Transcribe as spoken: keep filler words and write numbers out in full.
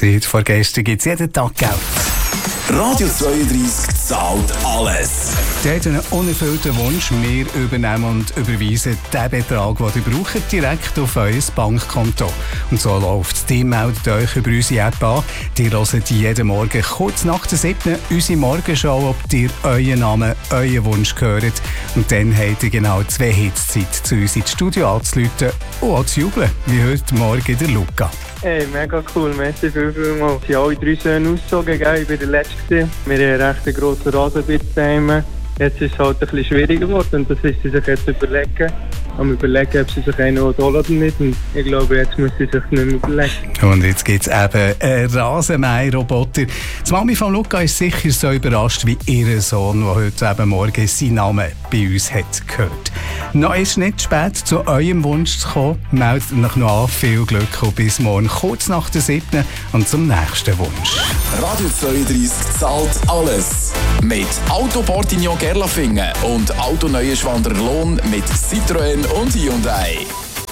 Seit vorgestern gibt es jeden Tag Geld. Radio zweiunddreissig zahlt alles. Der hat einen unerfüllten Wunsch. Wir übernehmen und überweisen den Betrag, den ihr braucht, direkt auf euer Bankkonto. Und so läuft es. Ihr meldet euch über unsere App an. Ihr hört jeden Morgen kurz nach der siebten unsere Morgenshow, ob ihr euren Namen, euren Wunsch hört. Und dann habt ihr genau zwei Hits Zeit, zu uns ins Studio anzurufen und auch zu jubeln, wie heute Morgen der Luca. Hey, mega cool, merci viel, viel mal. Wir sind alle drei Söhne ausgezogen, gell? Ich war der Letzte. Wir haben einen recht grossen Rasenbit daheim. Jetzt ist es halt ein bisschen schwieriger geworden und das ist sie sich jetzt überlegen. Am überlegen, ob sie sich einen holen oder nicht. Und ich glaube, jetzt muss sie sich nicht mehr überlegen. Und jetzt gibt es eben einen Rasenmäher-Roboter. Die Mami von Luca ist sicher so überrascht wie ihr Sohn, der heute eben Morgen seinen Namen bei uns hat gehört. Noch ist nicht spät, zu eurem Wunsch zu kommen. Meldet euch noch an. Viel Glück und bis morgen kurz nach der siebten und zum nächsten Wunsch. Radio zweiunddreissig zahlt alles. Mit Auto Portignon Gerlafingen und Auto Neuenschwander Lohn mit Citroën und Hyundai.